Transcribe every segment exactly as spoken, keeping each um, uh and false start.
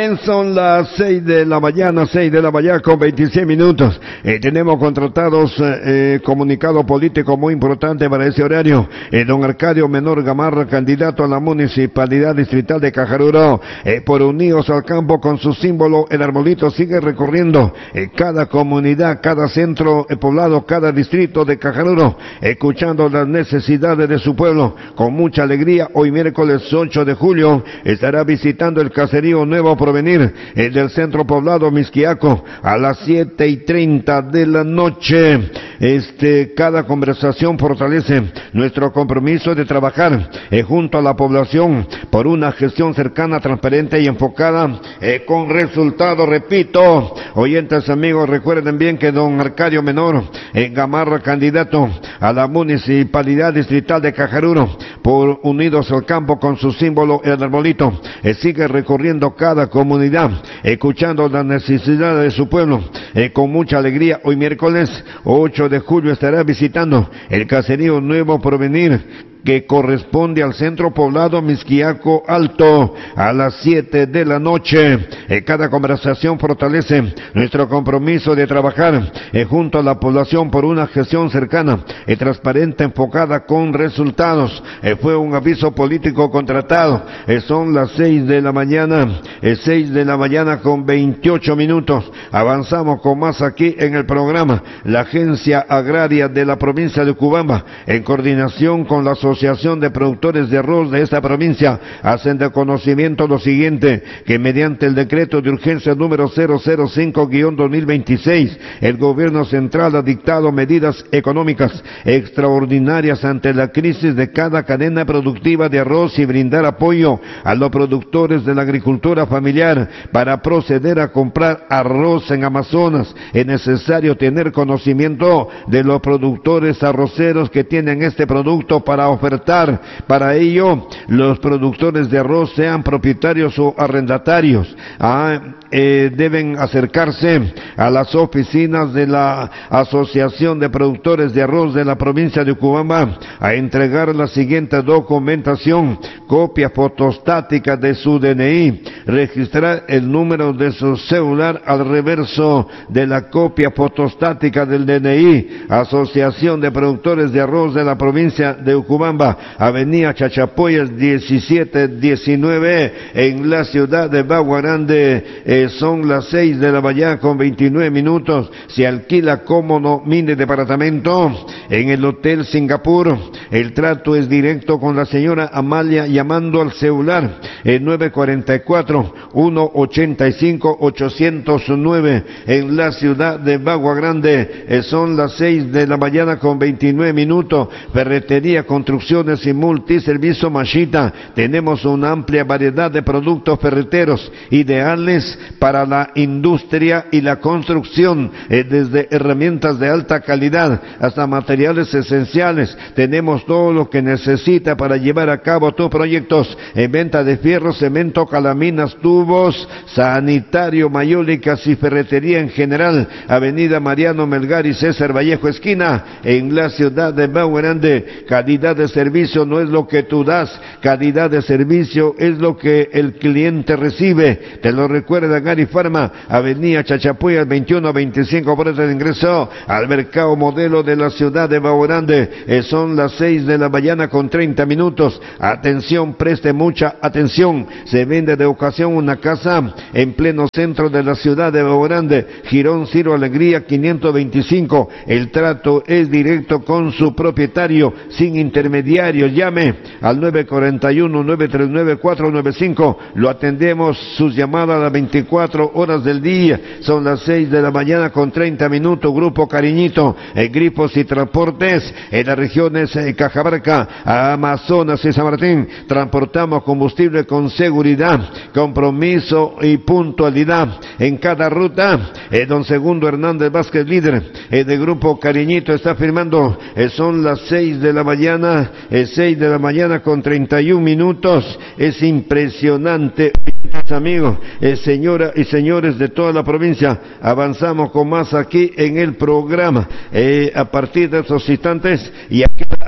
Son las seis de la mañana, seis de la mañana con veintiséis minutos. Eh, tenemos contratados eh, comunicado político muy importante para ese horario. Eh, don Arcadio Menor Gamarra, candidato a la Municipalidad Distrital de Cajaruro, eh, por Unidos al Campo con su símbolo, el arbolito, sigue recorriendo eh, cada comunidad, cada centro eh, poblado, cada distrito de Cajaruro, escuchando las necesidades de su pueblo. Con mucha alegría, hoy miércoles ocho de julio, estará visitando el caserío Nuevo Venir el del centro poblado Mixquiaco a las siete y treinta de la noche. Este, cada conversación fortalece nuestro compromiso de trabajar eh, junto a la población por una gestión cercana, transparente y enfocada eh, con resultados. Repito, oyentes amigos, recuerden bien que don Arcadio Menor eh, Gamarra, candidato a la Municipalidad Distrital de Cajaruro por Unidos al Campo con su símbolo el arbolito, eh, sigue recorriendo cada comunidad, escuchando las necesidades de su pueblo. Eh, con mucha alegría, hoy miércoles ocho de julio estará visitando el caserío Nuevo Porvenir, que corresponde al centro poblado Mixquiaco Alto a las siete de la noche. Eh, cada conversación fortalece nuestro compromiso de trabajar eh, junto a la población por una gestión cercana y transparente, enfocada con resultados. Eh, fue un aviso político contratado. Eh, son las seis de la mañana, eh, seis de la mañana con veintiocho minutos. Avanzamos con más aquí en el programa. La Agencia Agraria de la provincia de Urubamba, en coordinación con la Asociación de Productores de Arroz de esta provincia, hacen de conocimiento lo siguiente: que mediante el decreto de urgencia número cero cero cinco guión dos mil veintiséis, el gobierno central ha dictado medidas económicas extraordinarias ante la crisis de cada cadena productiva de arroz y brindar apoyo a los productores de la agricultura familiar para proceder a comprar arroz en Amazonas. Es necesario tener conocimiento de los productores arroceros que tienen este producto para ofertar. Para ello, los productores de arroz, sean propietarios o arrendatarios, ah, eh, deben acercarse a las oficinas de la Asociación de Productores de Arroz de la provincia de Urubamba a entregar la siguiente documentación: copia fotostática de su D N I, registrar el número de su celular al reverso de la copia fotostática del D N I. Asociación de Productores de Arroz de la provincia de Urubamba, Avenida Chachapoyas diecisiete diecinueve, en la ciudad de Bagua Grande. Eh, son las seis de la mañana con veintinueve minutos. Se alquila cómodo mini departamento en el Hotel Singapur. El trato es directo con la señora Amalia, llamando al celular el nueve cuatro cuatro, uno ocho cinco, ocho cero nueve, en la ciudad de Bagua Grande. Eh, son las seis de la mañana con veintinueve minutos. Ferretería, construcciones y multiservicio Mashita. Tenemos una amplia variedad de productos ferreteros ideales para la industria y la construcción, eh, desde herramientas de alta calidad hasta materiales esenciales. Tenemos todo lo que necesita para llevar a cabo tus proyectos en venta de fierro, cemento, calaminas, tubos, sanitario, mayólicas y ferretería en general. Avenida Mariano Melgar y César Vallejo esquina, en la ciudad de Bagua Grande. Calidad de servicio no es lo que tú das, calidad de servicio es lo que el cliente recibe. Te lo recuerda Gary Pharma, Avenida Chachapoyas veintiuno veinticinco, puerta de ingreso al mercado modelo de la ciudad de Bagua Grande. Eh, son las seis de la mañana con treinta minutos. Atención, preste mucha atención. Se vende de ocasión una casa en pleno centro de la ciudad de Bagua Grande, Girón Ciro Alegría quinientos veinticinco. El trato es directo con su propietario, sin intermediarios. Llame al nueve cuatro uno, nueve tres nueve, cuatro nueve cinco. Lo atendemos sus llamadas a las veinticuatro horas del día. Son las seis de la mañana con treinta minutos. Grupo Cariñito, eh, grifos y transportes en las regiones eh, Cajamarca, Amazonas y San Martín. Transportamos combustible con seguridad, compromiso y puntualidad en cada ruta. Eh, don Segundo Hernández Vázquez, líder eh, de Grupo Cariñito, está firmando. Eh, son las seis de la mañana, eh, seis de la mañana con treinta y un minutos. Es impresionante, amigos, eh, señoras y señores de toda la provincia. Avanzamos con más aquí en el programa. Eh, a partir de estos instantes y aquí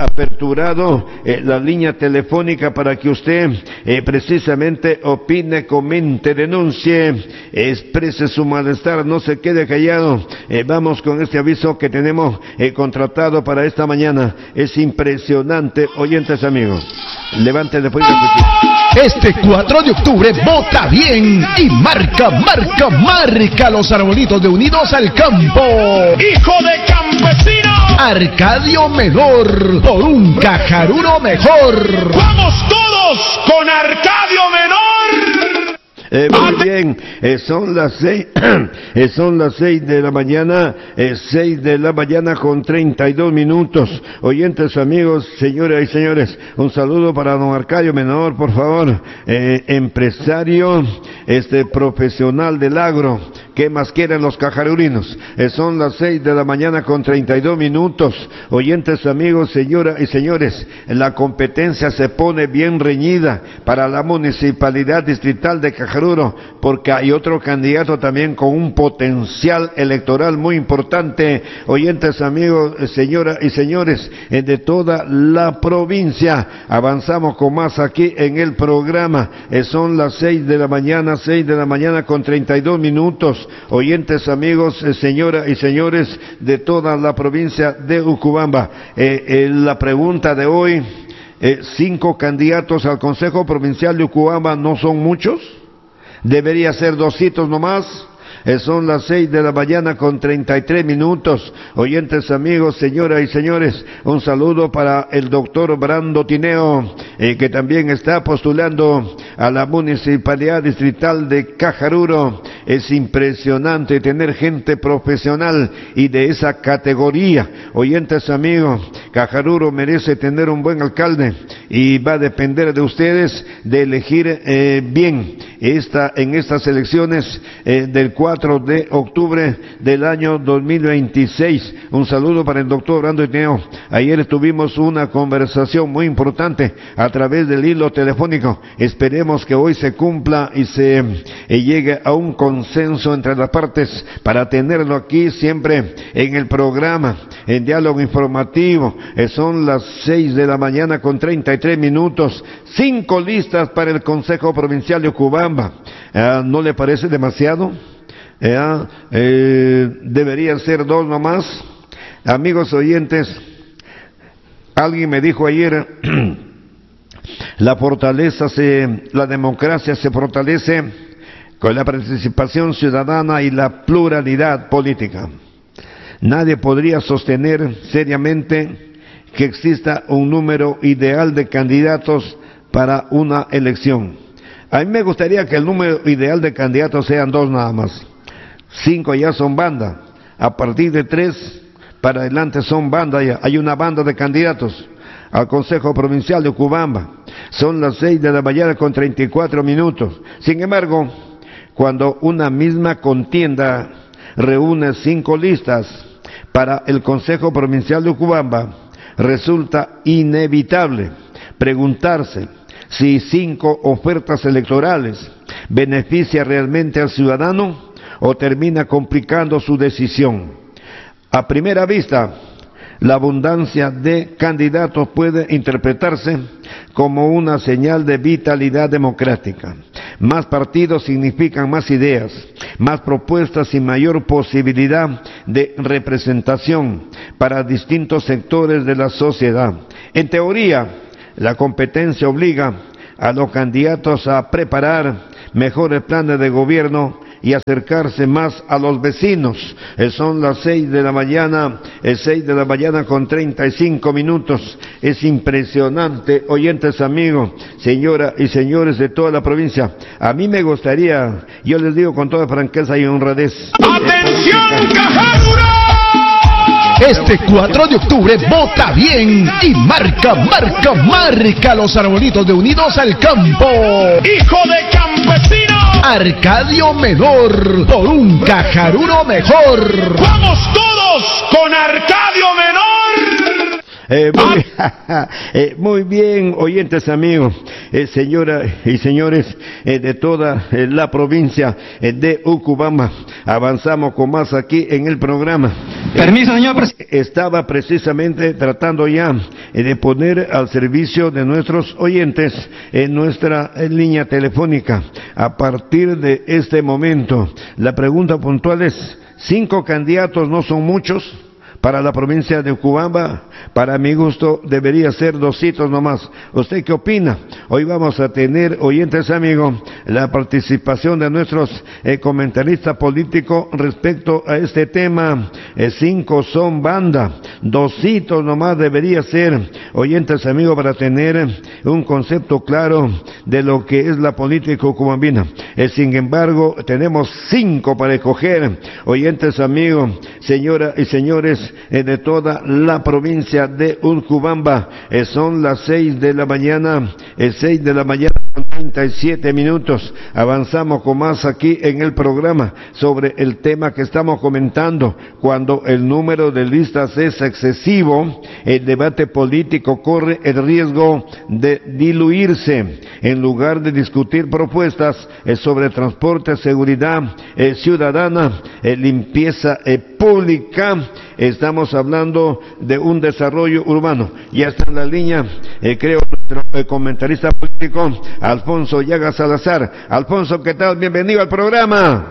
aperturado eh, la línea telefónica para que usted eh, precisamente opine, comente, denuncie, exprese su malestar, no se quede callado. Eh, vamos con este aviso que tenemos eh, contratado para esta mañana. Es impresionante, oyentes amigos. Levanten después de Este cuatro de octubre vota bien y marca, marca, marca los arbolitos de Unidos al Campo. ¡Hijo de campesino! Arcadio Menor, por un Cajarulo mejor. ¡Vamos todos con Arcadio Menor! Eh, muy bien, eh, son las seis, eh, son las seis de la mañana, eh, seis de la mañana con treinta y dos minutos. Oyentes, amigos, señoras y señores, un saludo para don Arcadio Menor, por favor, eh, empresario, este, profesional del agro. ¿Qué más quieren los cajarurinos? Eh, son las seis de la mañana con treinta y dos minutos. Oyentes, amigos, señoras y señores, la competencia se pone bien reñida para la municipalidad distrital de Cajaruro, porque hay otro candidato también con un potencial electoral muy importante. Oyentes, amigos, señoras y señores, eh, de toda la provincia. Avanzamos con más aquí en el programa. Eh, son las seis de la mañana, seis de la mañana con treinta y dos minutos. Oyentes, amigos, eh, señoras y señores de toda la provincia de Ucubamba, eh, eh, la pregunta de hoy, eh, cinco candidatos al Consejo Provincial de Ucubamba, ¿no son muchos? ¿Debería ser dositos nomás? Eh, son las seis de la mañana con treinta y tres minutos. Oyentes, amigos, señoras y señores, un saludo para el doctor Brando Tineo, eh, que también está postulando a la Municipalidad Distrital de Cajaruro. Es impresionante tener gente profesional y de esa categoría. Oyentes, amigos, Cajaruro merece tener un buen alcalde y va a depender de ustedes de elegir eh, bien esta, en estas elecciones eh, del cuatro de octubre del año dos mil veintiséis. Un saludo para el doctor Brando Tineo. Ayer tuvimos una conversación muy importante a través del hilo telefónico. Esperemos que hoy se cumpla y se eh, llegue a un consenso entre las partes para tenerlo aquí siempre en el programa, en diálogo informativo. Eh, son las seis de la mañana con treinta y tres minutos. Cinco listas para el Consejo Provincial de Ucubamba. Eh, ¿No le parece demasiado? Eh, eh, deberían ser dos nomás. Amigos oyentes, alguien me dijo ayer, la fortaleza se, la democracia se fortalece con la participación ciudadana y la pluralidad política. Nadie podría sostener seriamente que exista un número ideal de candidatos para una elección. A mí me gustaría que el número ideal de candidatos sean dos nada más. Cinco ya son banda. A partir de tres para adelante son banda ya. Hay una banda de candidatos al Consejo Provincial de Ucubamba. Son las seis de la mañana con treinta y cuatro minutos. Sin embargo, cuando una misma contienda reúne cinco listas para el Consejo Provincial de Ucubamba, resulta inevitable preguntarse si cinco ofertas electorales beneficia realmente al ciudadano o termina complicando su decisión. A primera vista, la abundancia de candidatos puede interpretarse como una señal de vitalidad democrática. Más partidos significan más ideas, más propuestas y mayor posibilidad de representación para distintos sectores de la sociedad. En teoría, la competencia obliga a los candidatos a preparar mejores planes de gobierno y acercarse más a los vecinos. Eh, son las seis de la mañana, eh, seis de la mañana con treinta y cinco minutos. Es impresionante, oyentes amigos, señoras y señores de toda la provincia. A mí me gustaría, yo les digo con toda franqueza y honradez. ¡Atención, Cajaruro! Este cuatro de octubre vota bien y marca, marca, marca los arbolitos de Unidos al Campo. ¡Hijo de campesino! Arcadio Menor, por un Cajarulo mejor. ¡Vamos todos con Arcadio Menor! Eh, muy, eh, muy bien, oyentes amigos, eh, señoras y señores eh, de toda eh, la provincia eh, de Ucubamba. Avanzamos con más aquí en el programa. Permiso, señor presidente. Estaba precisamente tratando ya de poner al servicio de nuestros oyentes en nuestra línea telefónica. A partir de este momento, la pregunta puntual es, ¿cinco candidatos no son muchos para la provincia de Ucubamba? Para mi gusto debería ser dositos nomás. ¿Usted qué opina? Hoy vamos a tener, oyentes amigos, la participación de nuestros eh, comentaristas políticos respecto a este tema. Eh, cinco son banda, dositos nomás debería ser, oyentes amigos, para tener un concepto claro de lo que es la política ucubambina. Eh, sin embargo, tenemos cinco para escoger, oyentes amigos, señoras y señores, eh, de toda la provincia de Ucubamba. Eh, son las seis de la mañana, eh, seis de la mañana con treinta y siete minutos. Avanzamos con más aquí en el programa sobre el tema que estamos comentando. Cuando el número de listas es excesivo, el debate político corre el riesgo de diluirse. En lugar de discutir propuestas eh, sobre transporte, seguridad eh, ciudadana, eh, limpieza eh, pública, estamos hablando de un desarrollo urbano. Ya está en la línea, eh, creo, nuestro eh, comentarista político, Alfonso Llagas Salazar. Alfonso, ¿qué tal? Bienvenido al programa.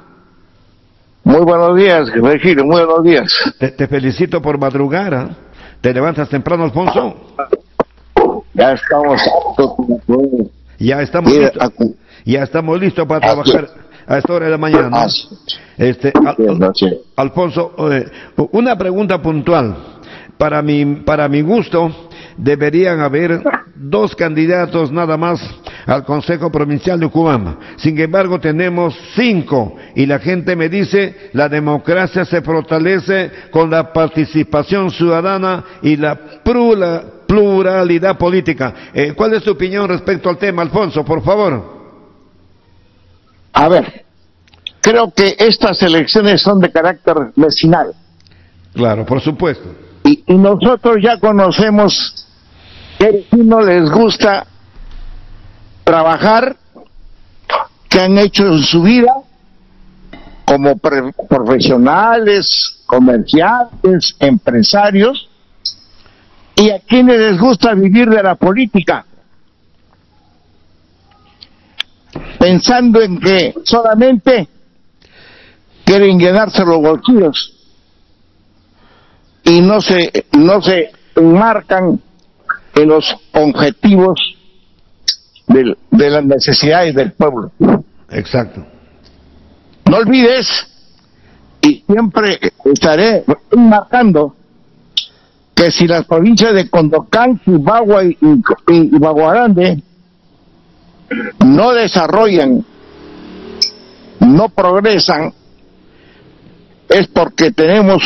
Muy buenos días, Regino, muy buenos días. Te, te felicito por madrugar, ¿eh? ¿Te levantas temprano, Alfonso? Ya estamos Ya estamos listos. Ya estamos listos para trabajar a esta hora de la mañana, ¿no? Este, al, Alfonso, eh, una pregunta puntual. Para mi, para mi gusto, deberían haber dos candidatos nada más al Consejo Provincial de Ucubamba. Sin embargo, tenemos cinco, y la gente me dice, la democracia se fortalece con la participación ciudadana y la pluralidad política. Eh, ¿Cuál es tu opinión respecto al tema, Alfonso, por favor? A ver, creo que estas elecciones son de carácter vecinal. Claro, por supuesto. Y, y nosotros ya conocemos que a vecinos les gusta trabajar, que han hecho en su vida como pre- profesionales, comerciantes, empresarios, y a quienes les gusta vivir de la política, pensando en que solamente quieren llenarse los bolsillos y no se no se enmarcan en los objetivos de, de las necesidades del pueblo. Exacto. No olvides, y siempre estaré marcando, que si las provincias de Condocán, Chibagua y, y, y Baguarande no desarrollan, no progresan, es porque tenemos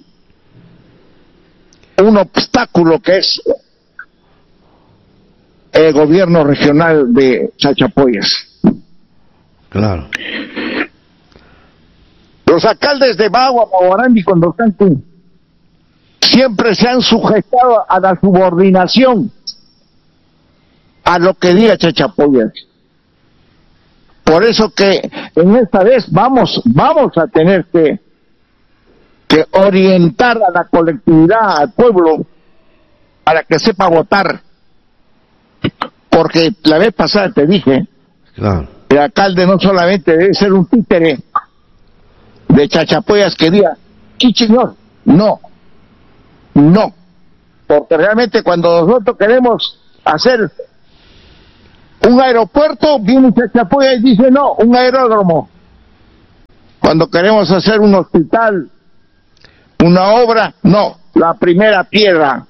un obstáculo que es el gobierno regional de Chachapoyas. Claro. Los alcaldes de Bagua, Baguarande y Condocán siempre se han sujetado a la subordinación a lo que diga Chachapoyas. Por eso que en esta vez vamos vamos a tener que que orientar a la colectividad, al pueblo, para que sepa votar. Porque la vez pasada te dije, claro, el alcalde no solamente debe ser un títere de Chachapoyas que diga, sí señor, no, no, porque realmente cuando nosotros queremos hacer un aeropuerto, viene Chachapoyas y dice no, un aeródromo. Cuando queremos hacer un hospital, una obra, no, la primera piedra.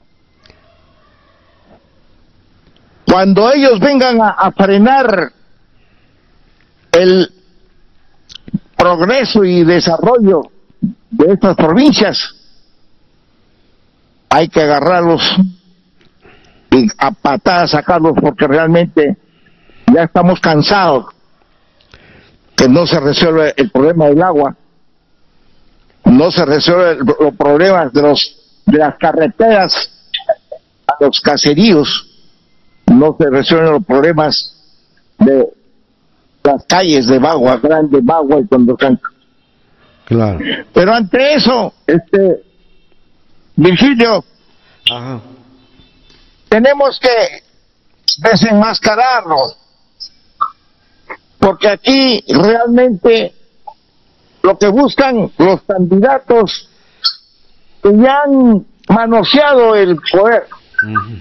Cuando ellos vengan a, a frenar el progreso y desarrollo de estas provincias, hay que agarrarlos y a patadas sacarlos, porque realmente ya estamos cansados que no se resuelve el problema del agua, no se resuelven los problemas de los de las carreteras a los caseríos, no se resuelven los problemas de las calles de Bagua Grande, Bagua y Condocán. Claro. Pero ante eso, este, Virgilio, Ajá. tenemos que desenmascararlo, porque aquí realmente lo que buscan los candidatos que ya han manoseado el poder. Uh-huh.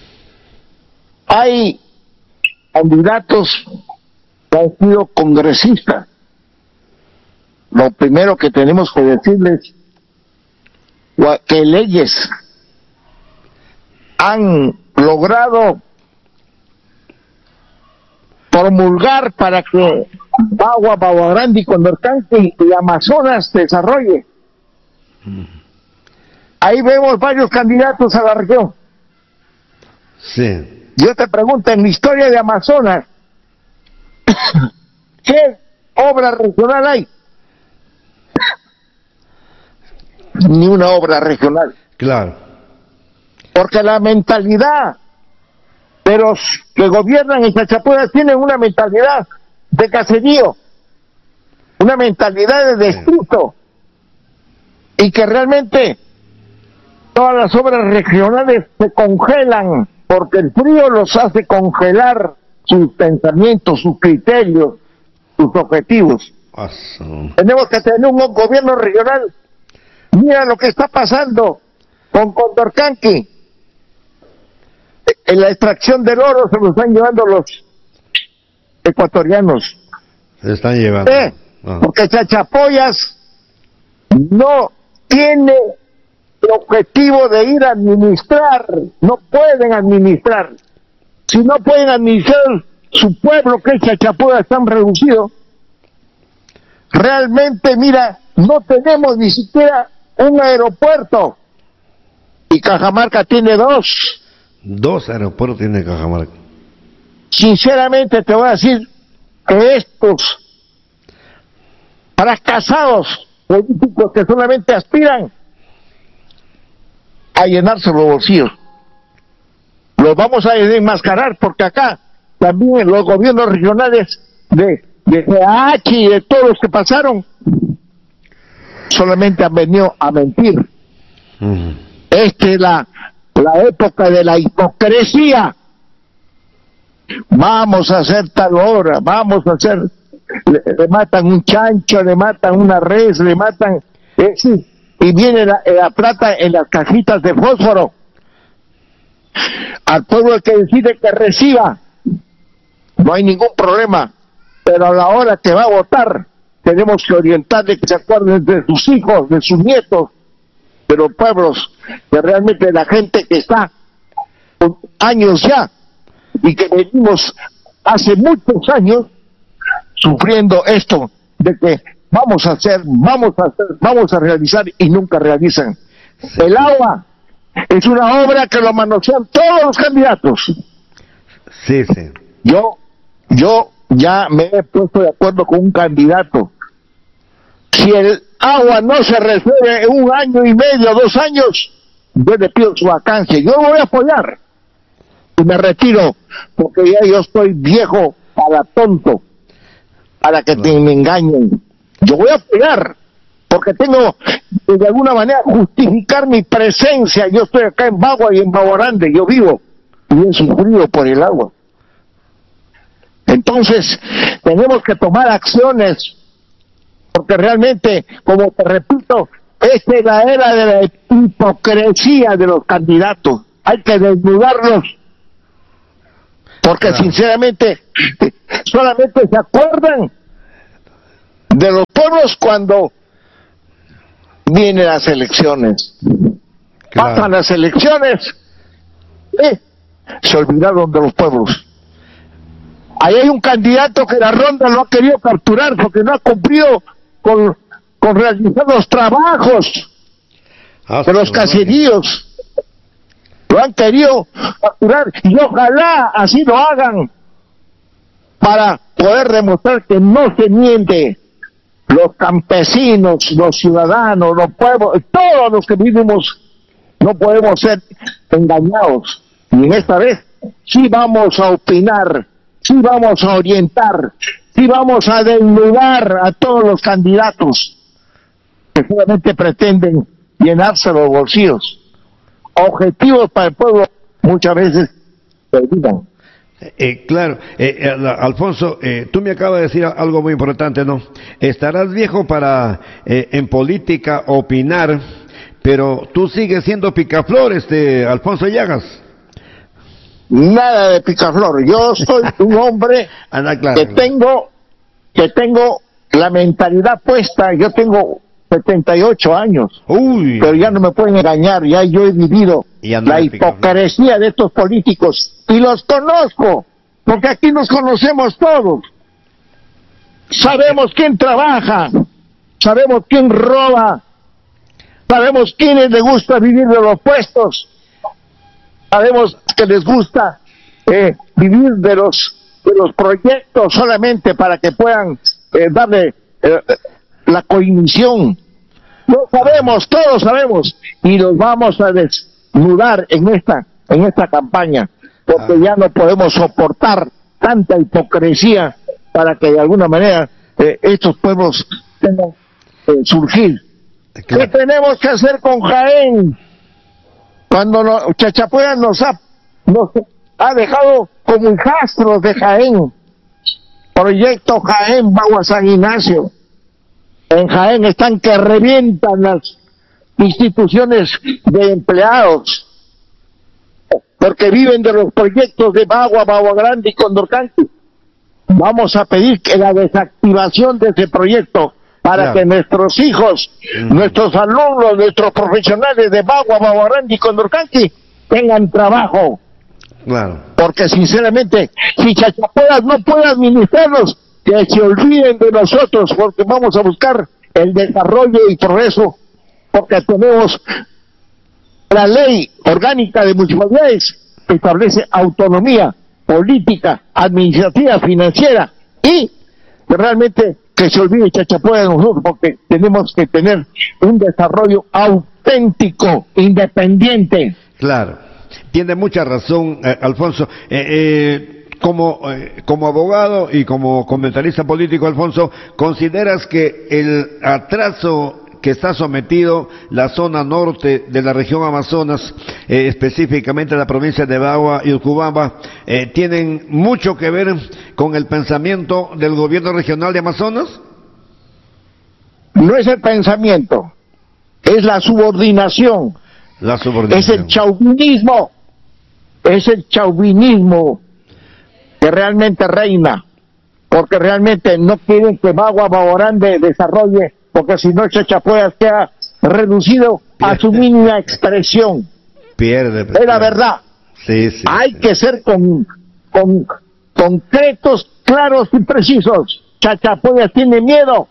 Hay candidatos que han sido congresistas. Lo primero que tenemos que decirles que leyes han logrado promulgar para que Bagua, Bagua Grande y Condorcanqui y Amazonas se desarrolle. Ahí vemos varios candidatos a la región. Sí. Yo te pregunto, en la historia de Amazonas, ¿qué obra regional hay? Ni una obra regional. Claro. Porque la mentalidad de los que gobiernan en Chachapoyas tienen una mentalidad de caserío, una mentalidad de destructo, y que realmente todas las obras regionales se congelan porque el frío los hace congelar sus pensamientos, sus criterios, sus objetivos. Awesome. Tenemos que tener un gobierno regional. Mira lo que está pasando con Condorcanqui. En la extracción del oro se lo están llevando los ecuatorianos. Se están llevando. ¿Eh? Ah. Porque Chachapoyas no tiene el objetivo de ir a administrar, no pueden administrar. Si no pueden administrar su pueblo, que es Chachapoyas tan reducido, realmente, mira, no tenemos ni siquiera un aeropuerto. Y Cajamarca tiene dos. Dos aeropuertos tiene Cajamarca. Sinceramente te voy a decir que estos fracasados políticos que solamente aspiran a llenarse los bolsillos, los vamos a enmascarar, porque acá también los gobiernos regionales de, de G H y de todos los que pasaron solamente han venido a mentir. Uh-huh. Esta es la, la época de la hipocresía. Vamos a hacer tal obra, vamos a hacer, le, le matan un chancho, le matan una res, le matan, eh, sí, y viene la, la plata en las cajitas de fósforo. Al pueblo que decide que reciba, no hay ningún problema, pero a la hora que va a votar, tenemos que orientarle que se acuerden de sus hijos, de sus nietos, de los pueblos, de realmente la gente que está con años ya, y que venimos hace muchos años sufriendo esto de que vamos a hacer, vamos a hacer, vamos a realizar y nunca realizan. Sí. El agua es una obra que lo manosean todos los candidatos. Sí, sí. Yo, yo ya me he puesto de acuerdo con un candidato. Si el agua no se resuelve en un año y medio, dos años, yo le pido su vacancia. Yo lo voy a apoyar. Y me retiro, porque ya yo estoy viejo para tonto, para que te, me engañen. Yo voy a apoyar, porque tengo que de alguna manera justificar mi presencia. Yo estoy acá en Bagua y en Bagua Grande, yo vivo y he sufrido por el agua. Entonces, tenemos que tomar acciones, porque realmente, como te repito, esta es la era de la hipocresía de los candidatos. Hay que desnudarlos. Porque claro, sinceramente solamente se acuerdan de los pueblos cuando vienen las elecciones. Claro. Pasan las elecciones, ¿eh? Se olvidaron de los pueblos. Ahí hay un candidato que la ronda lo ha querido capturar porque no ha cumplido con, con realizar los trabajos ah, de los caseríos. Lo han querido capturar y ojalá así lo hagan para poder demostrar que no se miente. Los campesinos, los ciudadanos, los pueblos, todos los que vivimos no podemos ser engañados. Y en esta vez sí vamos a opinar, sí vamos a orientar, sí vamos a desnudar a todos los candidatos que solamente pretenden llenarse los bolsillos. Objetivos para el pueblo muchas veces se olvidan. Eh, claro, eh, eh, Alfonso, eh, tú me acabas de decir algo muy importante, ¿no? Estarás viejo para eh, en política opinar, pero tú sigues siendo picaflor, este Alfonso Llagas. Nada de picaflor. Yo soy un hombre Anda, claro, que claro. tengo que tengo la mentalidad puesta. Yo tengo setenta y ocho años, Uy, pero ya no me pueden engañar. Ya yo he vivido Ya no la eres picaflor. hipocresía de estos políticos y los conozco, porque aquí nos conocemos todos. Sabemos quién trabaja, sabemos quién roba, sabemos quiénes les gusta vivir de los puestos, sabemos que les gusta eh, vivir de los de los proyectos solamente para que puedan eh, darle eh, la coimisión. Lo sabemos, todos sabemos, y los vamos a desnudar en esta en esta campaña, porque Ah. ya no podemos soportar tanta hipocresía para que de alguna manera eh, estos pueblos tengan que surgir. ¿Qué claro. tenemos que hacer con Jaén? Cuando no, Chachapoyas nos ha, nos ha dejado como hijastros de Jaén. Proyecto Jaén, Bagua San Ignacio. En Jaén están que revientan las instituciones de empleados, porque viven de los proyectos de Bagua, Bagua Grande y Condorcanqui. Vamos a pedir que la desactivación de ese proyecto para Claro. que nuestros hijos, Mm. nuestros alumnos, nuestros profesionales de Bagua, Bagua Grande y Condorcanqui tengan trabajo. Claro. Porque sinceramente, si Chachapoyas no puede administrarlos, que se olviden de nosotros, porque vamos a buscar el desarrollo y progreso, porque tenemos la ley orgánica de municipalidades que establece autonomía política, administrativa, financiera, y realmente que se olvide Chachapoyas de nosotros, porque tenemos que tener un desarrollo auténtico, independiente. Claro, tiene mucha razón, eh, Alfonso. Eh, eh, como, eh, como abogado y como comentarista político, Alfonso, ¿consideras que el atraso que está sometido la zona norte de la región Amazonas, eh, específicamente la provincia de Bagua y Urubamba, eh, tienen mucho que ver con el pensamiento del gobierno regional de Amazonas? No es el pensamiento, es la subordinación. La Es subordinación. el chauvinismo, es el chauvinismo que realmente reina, porque realmente no quieren que Bagua, Bagua Grande desarrolle, porque si no Chachapoyas queda reducido a su mínima expresión. Pierde. Es la verdad. Sí, sí. Hay sí. que ser con, con concretos, claros y precisos. Chachapoyas tiene miedo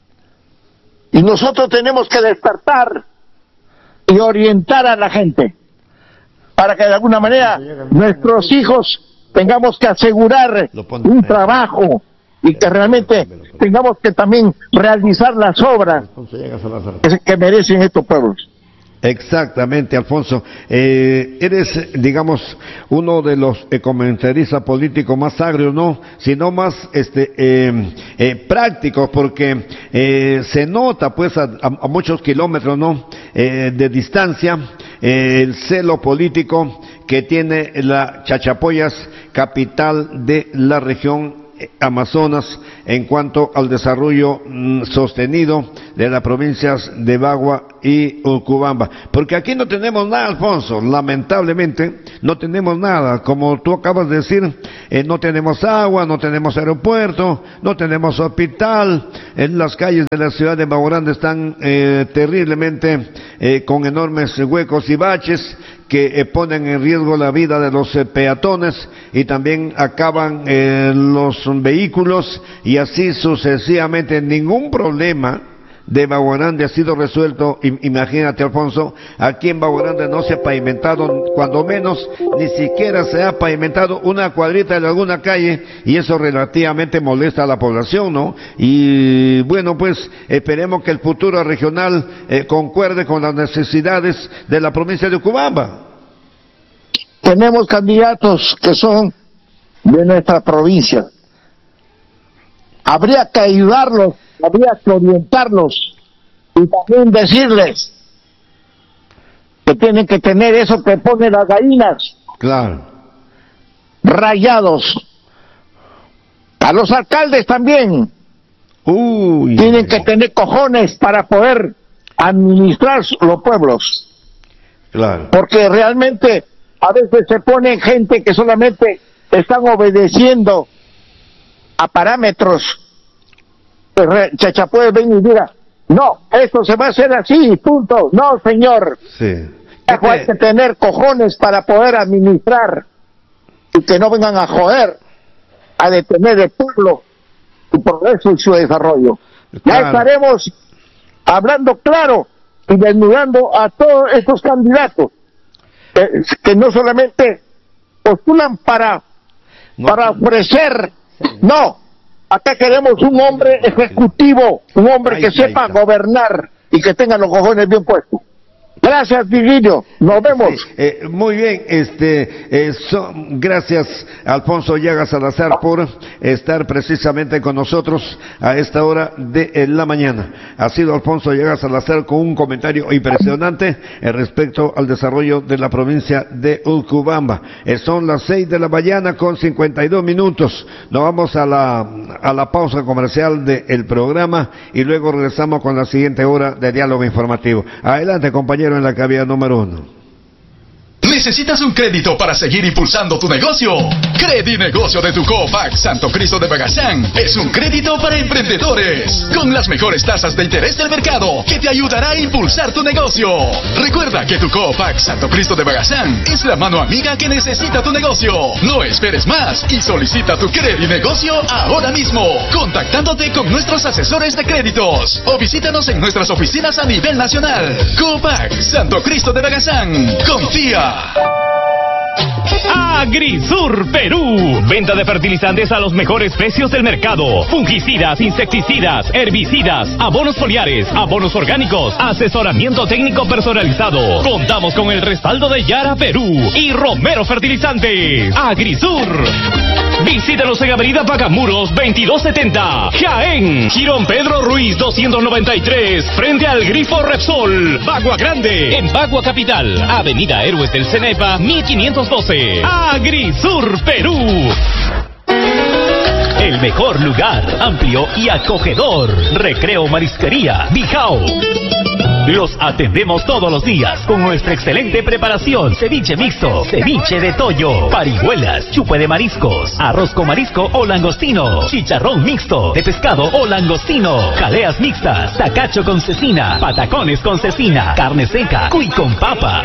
y nosotros tenemos que despertar y orientar a la gente para que de alguna manera nuestros hijos tengamos que asegurar un trabajo y que realmente tengamos que también realizar las obras que, que merecen estos pueblos. Exactamente, Alfonso. Eh, eres, digamos, uno de los eh, comentaristas políticos más agrios, no, sino más, este, eh, eh, prácticos, porque eh, se nota, pues, a, a, a muchos kilómetros, no, eh, de distancia, eh, el celo político que tiene la Chachapoyas, capital de la región Amazonas, en cuanto al desarrollo mm, sostenido de las provincias de Bagua y Urubamba. Porque aquí no tenemos nada, Alfonso, lamentablemente no tenemos nada. Como tú acabas de decir, eh, no tenemos agua, no tenemos aeropuerto, no tenemos hospital. En las calles de la ciudad de Bagua Grande están eh, terriblemente eh, con enormes huecos y baches que eh, ponen en riesgo la vida de los eh, peatones y también acaban eh, los vehículos y así sucesivamente. Ningún problema de Bagua Grande ha sido resuelto. I- imagínate, Alfonso, aquí en Bagua Grande no se ha pavimentado, cuando menos ni siquiera se ha pavimentado una cuadrita de alguna calle, y eso relativamente molesta a la población, ¿no? Y bueno, pues esperemos que el futuro regional eh, concuerde con las necesidades de la provincia de Urubamba. Tenemos candidatos que son de nuestra provincia. Habría que ayudarlos, habría que orientarlos Y también decirles que tienen que tener eso que ponen las gallinas. Claro. Rayados. A los alcaldes también. Uy. Tienen que tener cojones para poder administrar los pueblos. Claro. Porque realmente a veces se pone gente que solamente están obedeciendo a parámetros. Chachapoyas ven y diga, no, esto se va a hacer así, punto. No, señor. Sí. Hay que tener cojones para poder administrar y que no vengan a joder, a detener el pueblo, su progreso y su desarrollo. Claro. Ya estaremos hablando claro y desnudando a todos estos candidatos que, que no solamente postulan para, no. para ofrecer, no, acá queremos un hombre ejecutivo, un hombre ay, que sepa ay, gobernar y que tenga los cojones bien puestos. Gracias, Virgilio. Nos vemos. Sí, eh, muy bien. Este, eh, so, gracias, Alfonso Llagas Salazar, por estar precisamente con nosotros a esta hora de eh, la mañana. Ha sido Alfonso Llagas Salazar con un comentario impresionante eh, respecto al desarrollo de la provincia de Urubamba. Eh, son las seis de la mañana con cincuenta y dos minutos. Nos vamos a la, a la pausa comercial del programa y luego regresamos con la siguiente hora de diálogo informativo. Adelante, compañero, en la cabina número uno. ¿Necesitas un crédito para seguir impulsando tu negocio? Credinegocio de tu Copac Santo Cristo de Bagazán es un crédito para emprendedores con las mejores tasas de interés del mercado que te ayudará a impulsar tu negocio. Recuerda que tu Copac Santo Cristo de Bagazán es la mano amiga que necesita tu negocio. No esperes más y solicita tu Credinegocio ahora mismo, contactándote con nuestros asesores de créditos o visítanos en nuestras oficinas a nivel nacional. Copac Santo Cristo de Bagazán. Confía. Agrisur Perú. Venta de fertilizantes a los mejores precios del mercado. Fungicidas, insecticidas, herbicidas, abonos foliares, abonos orgánicos, asesoramiento técnico personalizado. Contamos con el respaldo de Yara Perú y Romero Fertilizantes. Agrisur. Visítanos en Avenida Pagamuros veintidós setenta, Jaén. Girón Pedro Ruiz doscientos noventa y tres, frente al Grifo Repsol, Bagua Grande. En Bagua Capital, Avenida Héroes del Cenepa mil quinientos doce. Agrisur Perú. El mejor lugar, amplio y acogedor. Recreo Marisquería Bijao. Los atendemos todos los días con nuestra excelente preparación. Ceviche mixto, ceviche de toyo, parihuelas, chupe de mariscos, arroz con marisco o langostino, chicharrón mixto de pescado o langostino, jaleas mixtas, tacacho con cecina, patacones con cecina, carne seca, cuy con papas.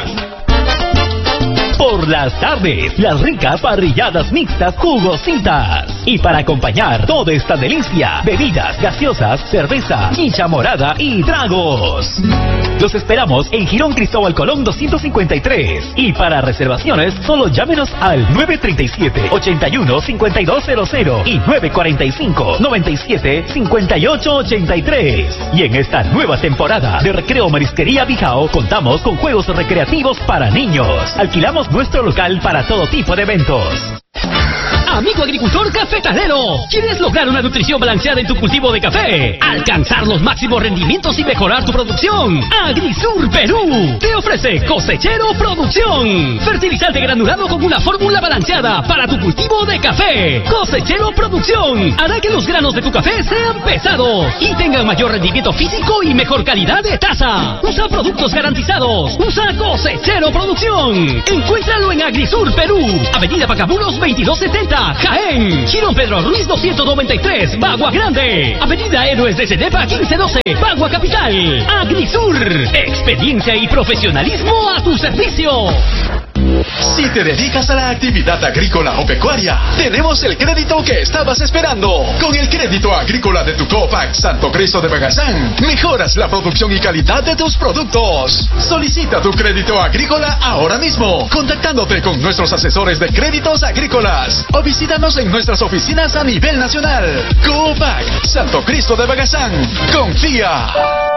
Por las tardes, las ricas parrilladas mixtas jugositas. Y para acompañar toda esta delicia, bebidas gaseosas, cerveza, chicha morada y tragos. Los esperamos en Girón Cristóbal Colón doscientos cincuenta y tres. Y para reservaciones, solo llámenos al nueve tres siete, ocho uno, cinco dos cero cero y nueve cuatro cinco, noventa y siete, cincuenta y ocho ochenta y tres. Y en esta nueva temporada de Recreo Marisquería Bijao, contamos con juegos recreativos para niños. Alquilamos nuestro local para todo tipo de eventos. Amigo agricultor cafetalero, ¿quieres lograr una nutrición balanceada en tu cultivo de café? ¿Alcanzar los máximos rendimientos y mejorar tu producción? Agrisur Perú te ofrece Cosechero Producción, fertilizante granulado con una fórmula balanceada para tu cultivo de café. Cosechero Producción hará que los granos de tu café sean pesados y tengan mayor rendimiento físico y mejor calidad de taza. Usa productos garantizados. Usa Cosechero Producción. Encuéntralo en Agrisur Perú, Avenida Pacamuros veintidós setenta, Jaén. Girón Pedro Ruiz doscientos noventa y tres, Bagua Grande. Avenida Héroes de Cenepa quince doce, Bagua Capital. Agrisur, experiencia y profesionalismo a tu servicio. Si te dedicas a la actividad agrícola o pecuaria, tenemos el crédito que estabas esperando. Con el crédito agrícola de tu Copac Santo Cristo de Bagazán, mejoras la producción y calidad de tus productos. Solicita tu crédito agrícola ahora mismo, contactándote con nuestros asesores de créditos agrícolas o visítanos en nuestras oficinas a nivel nacional. Copac Santo Cristo de Bagazán. Confía.